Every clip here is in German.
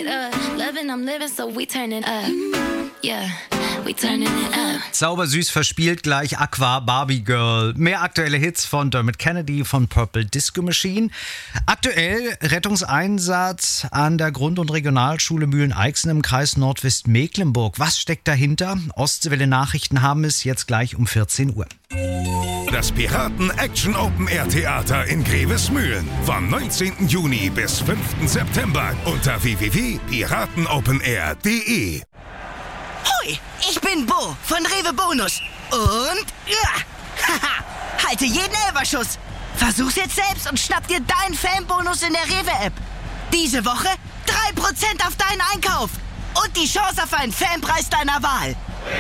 it up. Loving, I'm living, so we turning up. Yeah, we turning it up. Saubersüß verspielt gleich Aqua, Barbie Girl. Mehr aktuelle Hits von Dermot Kennedy von Purple Disco Machine. Aktuell Rettungseinsatz an der Grund- und Regionalschule Mühlen-Eichsen im Kreis Nordwestmecklenburg. Was steckt dahinter? Ostseewelle Nachrichten haben es jetzt gleich um 14 Uhr. Das Piraten-Action-Open-Air-Theater in Grevesmühlen. Vom 19. Juni bis 5. September unter www.piratenopenair.de. Hoi, ich bin Bo von Rewe Bonus. Und haha, halte jeden Elferschuss. Versuch's jetzt selbst und schnapp dir deinen Fanbonus in der Rewe-App. Diese Woche 3% auf deinen Einkauf. Und die Chance auf einen Fanpreis deiner Wahl.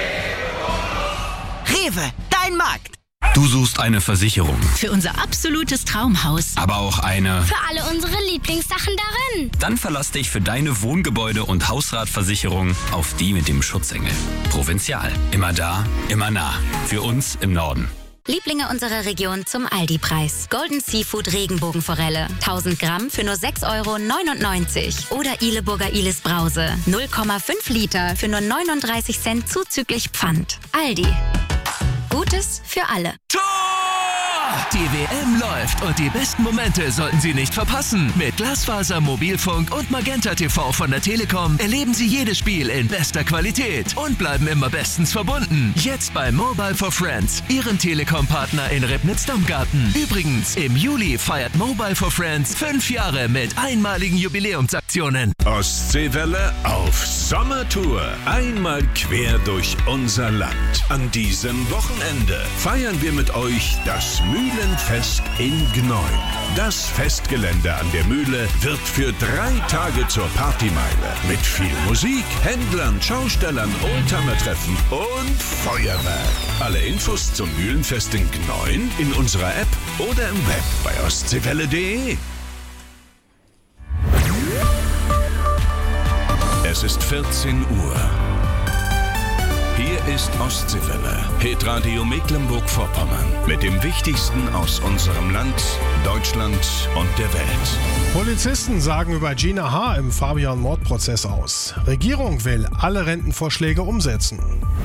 Rewe, dein Markt. Du suchst eine Versicherung, Für unser absolutes Traumhaus. aber auch eine... Für alle unsere Lieblingssachen darin. Dann verlass dich für deine Wohngebäude- und Hausratversicherung auf die mit dem Schutzengel. Provinzial. Immer da, immer nah. Für uns im Norden. Lieblinge unserer Region zum Aldi-Preis. Golden Seafood Regenbogenforelle. 1000 Gramm für nur 6,99 €. Oder Ileburger Ilis Brause. 0,5 Liter für nur 39 Cent zuzüglich Pfand. Aldi. Gutes für alle. Tor! Die WM läuft und die besten Momente sollten Sie nicht verpassen. Mit Glasfaser, Mobilfunk und Magenta TV von der Telekom erleben Sie jedes Spiel in bester Qualität und bleiben immer bestens verbunden. Jetzt bei Mobile for Friends, Ihrem Telekom-Partner in Ribnitz-Damgarten. Übrigens, im Juli feiert Mobile for Friends 5 Jahre mit einmaligen Jubiläumsaktionen. Ostseewelle auf Sommertour. Einmal quer durch unser Land. An diesem Wochenende feiern wir mit euch das Mühlenfest in Gneu. Das Festgelände an der Mühle wird für 3 Tage zur Partymeile. Mit viel Musik, Händlern, Schaustellern, Oldtimer-Treffen und Feuerwerk. Alle Infos zum Mühlenfest in Gneu in unserer App oder im Web bei ostseewelle.de. Es ist 14 Uhr. Hier ist Ostseewelle, Hitradio Mecklenburg-Vorpommern. Mit dem Wichtigsten aus unserem Land, Deutschland und der Welt. Polizisten sagen über Gina H. im Fabian-Mordprozess aus. Regierung will alle Rentenvorschläge umsetzen.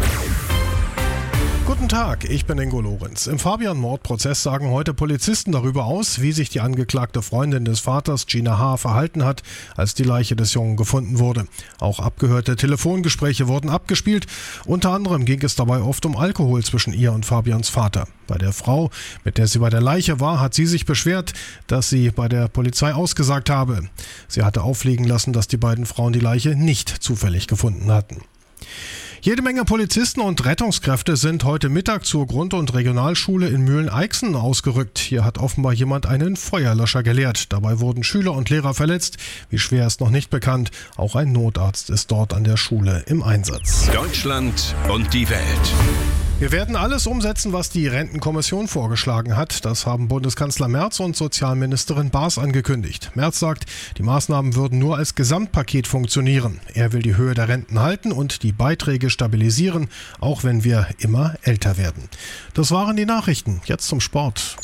Guten Tag, ich bin Ingo Lorenz. Im Fabian-Mordprozess sagen heute Polizisten darüber aus, wie sich die angeklagte Freundin des Vaters Gina H. verhalten hat, als die Leiche des Jungen gefunden wurde. Auch abgehörte Telefongespräche wurden abgespielt. Unter anderem ging es dabei oft um Alkohol zwischen ihr und Fabians Vater. Bei der Frau, mit der sie bei der Leiche war, hat sie sich beschwert, dass sie bei der Polizei ausgesagt habe. Sie hatte auffliegen lassen, dass die beiden Frauen die Leiche nicht zufällig gefunden hatten. Jede Menge Polizisten und Rettungskräfte sind heute Mittag zur Grund- und Regionalschule in Mühlen-Eichsen ausgerückt. Hier hat offenbar jemand einen Feuerlöscher geleert. Dabei wurden Schüler und Lehrer verletzt. Wie schwer ist noch nicht bekannt. Auch ein Notarzt ist dort an der Schule im Einsatz. Deutschland und die Welt. Wir werden alles umsetzen, was die Rentenkommission vorgeschlagen hat. Das haben Bundeskanzler Merz und Sozialministerin Baas angekündigt. Merz sagt, die Maßnahmen würden nur als Gesamtpaket funktionieren. Er will die Höhe der Renten halten und die Beiträge stabilisieren, auch wenn wir immer älter werden. Das waren die Nachrichten. Jetzt zum Sport.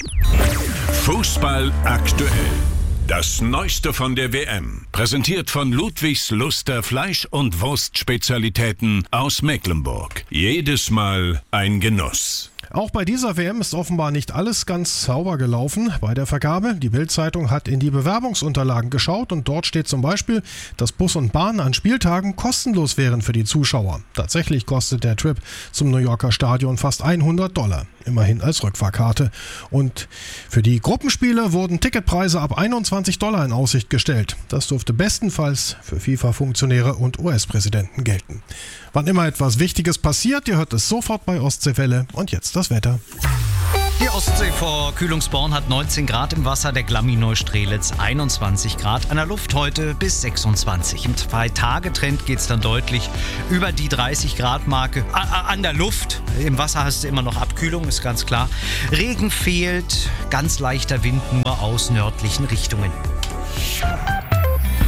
Fußball aktuell. Das Neueste von der WM. Präsentiert von Ludwigs Luster Fleisch- und Wurstspezialitäten aus Mecklenburg. Jedes Mal ein Genuss. Auch bei dieser WM ist offenbar nicht alles ganz sauber gelaufen bei der Vergabe. Die Bild-Zeitung hat in die Bewerbungsunterlagen geschaut und dort steht zum Beispiel, dass Bus und Bahn an Spieltagen kostenlos wären für die Zuschauer. Tatsächlich kostet der Trip zum New Yorker Stadion fast $100, immerhin als Rückfahrkarte. Und für die Gruppenspiele wurden Ticketpreise ab $21 in Aussicht gestellt. Das dürfte bestenfalls für FIFA-Funktionäre und US-Präsidenten gelten. Wann immer etwas Wichtiges passiert, ihr hört es sofort bei Ostseewelle. Und jetzt das Wetter. Die Ostsee vor Kühlungsborn hat 19 Grad im Wasser, der Glammi Neustrelitz 21 Grad, an der Luft heute bis 26. Im 2-Tage-Trend geht es dann deutlich über die 30-Grad-Marke. An der Luft, im Wasser hast du immer noch Abkühlung, ist ganz klar. Regen fehlt, ganz leichter Wind nur aus nördlichen Richtungen.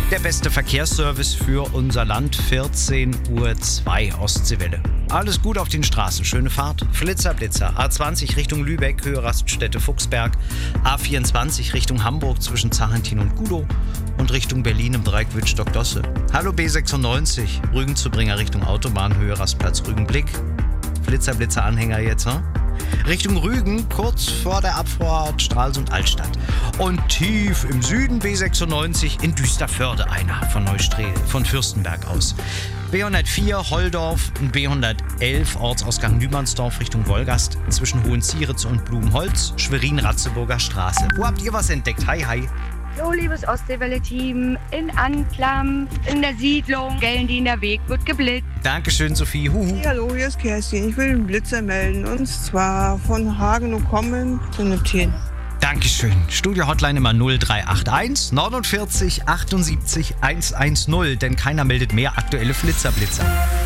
Der beste Verkehrsservice für unser Land, 14:02 Uhr Ostseewelle. Alles gut auf den Straßen, schöne Fahrt. Flitzer-Blitzer, A20 Richtung Lübeck, Höhe Raststätte Fuchsberg, A24 Richtung Hamburg zwischen Zarentin und Gudow und Richtung Berlin im Dreieck Wittstock-Dosse. Hallo B96, Rügen-Zubringer Richtung Autobahn, Höhe Rastplatz Rügenblick. Flitzer-Blitzer-Anhänger jetzt, ne? Richtung Rügen, kurz vor der Abfahrt Stralsund-Altstadt. Und tief im Süden B96 in Düsterförde einer von Fürstenberg aus. B104 Holdorf und B111 Ortsausgang Nümannsdorf Richtung Wolgast zwischen Hohenzieritz und Blumenholz, Schwerin-Ratzeburger Straße. Wo habt ihr was entdeckt? Hi, hi. So, liebes Ostseewelle-Team, in Anklam, in der Siedlung, Gellendiener Weg wird geblitzt. Dankeschön, Sophie. Huhu. Hey, hallo, hier ist Kerstin. Ich will einen Blitzer melden. Und zwar von Hagenow kommen zu Neptun. Dankeschön. Studio-Hotline immer 0381 49 78 110, denn keiner meldet mehr aktuelle Flitzer-Blitzer.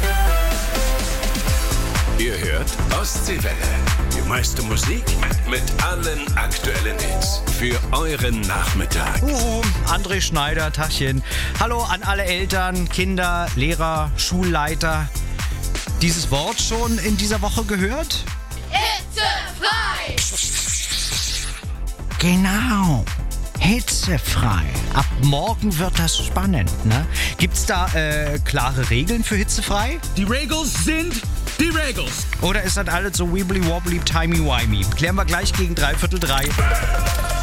Ihr hört Ostseewelle. Die meiste Musik mit allen aktuellen Hits. Für euren Nachmittag. André Schneider, Tachchen. Hallo an alle Eltern, Kinder, Lehrer, Schulleiter. Dieses Wort schon in dieser Woche gehört? Hitzefrei! Genau. Hitzefrei. Ab morgen wird das spannend, ne? Gibt's da klare Regeln für hitzefrei? Die Regels sind die Regels. Oder ist das alles so wibbly-wobbly, timey-wimey? Klären wir gleich gegen 3:45.